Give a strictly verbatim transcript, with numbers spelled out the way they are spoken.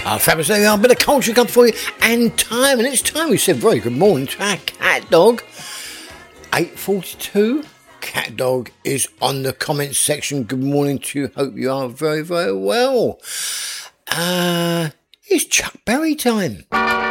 Uh, fabulous, there we are, a bit of culture come for you, and time, and it's time we said very good morning to our cat dog. eight forty-two, cat dog is on the comments section. Good morning to you, hope you are very, very well. Uh, it's Chuck Berry time.